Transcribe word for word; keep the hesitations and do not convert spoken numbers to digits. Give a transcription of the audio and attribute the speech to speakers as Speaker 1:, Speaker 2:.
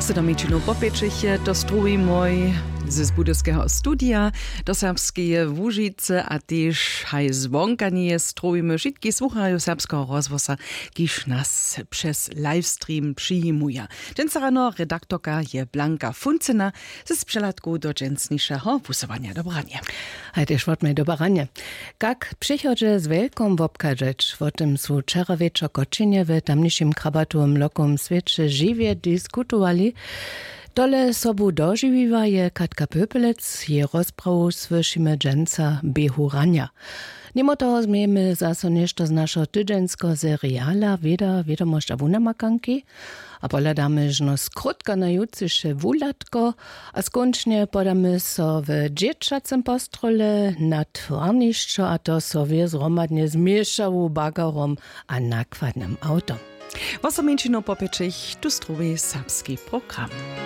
Speaker 1: Wosy do mičinu popiečiche, to struji moj z budowskiego studia, do serbskie Łużyce, a też haj zwonkanie strujmy wszystkie słuchają serbskiego rozwosa, kiż nas przez livestream przyjmuje. Dzień rano redaktorka je Blanka Funcyna ze sprzelatku do dżęsniejszego wusowania dobrania.
Speaker 2: A też wotmej dobranie. Jak przychodzę z wielką wopkadżeć, o tym su wczera wieczor koczynie w tamniejszym krabatowym lokum świecie żywie dyskutowali, dole sobu dożywiwa je Katka Pöpelec je rozprawu słyszymy dżęca Behurania. Mimo toho zmiemy zaso nešto z naszego tydzienskiego seriala Wieda, Wiadomość a Wunamakanki, a poladamy żno skrótka na jutrzejsze wulatko, a skończnie podamy so w dzieciacym postrole nad warniszczo, a to sobie zromadnie zmieszało bagarom a nakładnym autom.
Speaker 1: Wosy mičinu popiečich, tu struji serbski program.